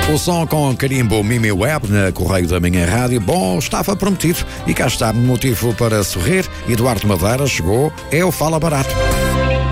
O som com carimbo Mimi Web na Correio da Minha Rádio. Bom, estava prometido e cá está, motivo para sorrir. Eduardo Madeira chegou, eu falo barato.